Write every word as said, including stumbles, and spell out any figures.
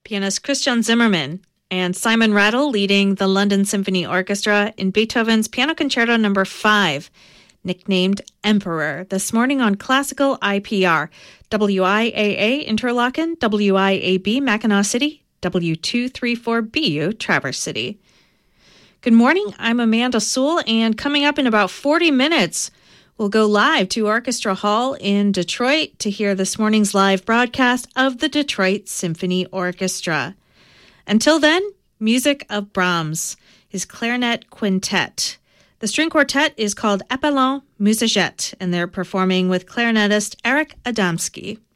pianist Christian Zimmermann, and Simon Rattle leading the London Symphony Orchestra in Beethoven's Piano Concerto number five, nicknamed Emperor, this morning on Classical I P R, W I A A Interlaken, W I A B Mackinac City, W two thirty-four B U Traverse City. Good morning, I'm Amanda Sewell, and coming up in about forty minutes, we'll go live to Orchestra Hall in Detroit to hear this morning's live broadcast of the Detroit Symphony Orchestra. Until then, music of Brahms, his clarinet quintet. The string quartet is called Appelons Musicette, and they're performing with clarinetist Eric Adamski.